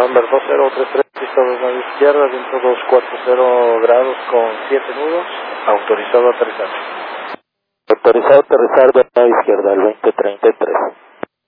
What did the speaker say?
November 2033, pista 2 nave izquierda, viento 240 grados con 7 nudos, autorizado a aterrizar. Autorizado a aterrizar de nave izquierda, el 2033.